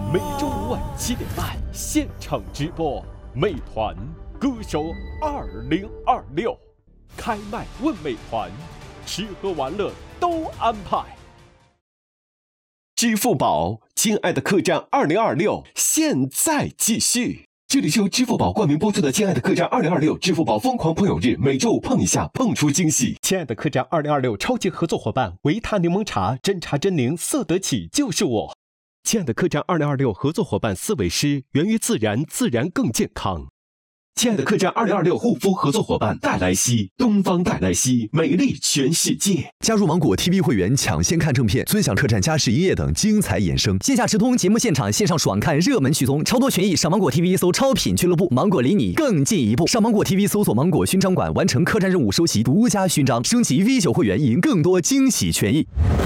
每周五晚7点半现场直播，美团歌手2026开麦问美团，吃喝玩乐都安排。支付宝，亲爱的客栈2026现在继续。这里是由支付宝冠名播出的《亲爱的客栈2026》支付宝疯狂朋友日，每周五碰一下，碰出惊喜。亲爱的客栈2026超级合作伙伴：维他柠檬茶，真茶真柠，色得起就是我。亲爱的客栈2026合作伙伴：思维师，源于自然，自然更健康。亲爱的客栈2026护肤合作伙伴：黛莱西，东方黛莱西，美丽全世界。 加入芒果 TV 会员，抢先看正片，尊享客栈加时一夜等精彩衍生。 线下直通节目现场，线上爽看热门曲综，超多权益。上芒果 TV 搜超品俱乐部，芒果离你更进一步。上芒果 TV 搜索芒果勋章馆，完成客栈任务，收集独家勋章，升级 V9会员，赢更多惊喜权益。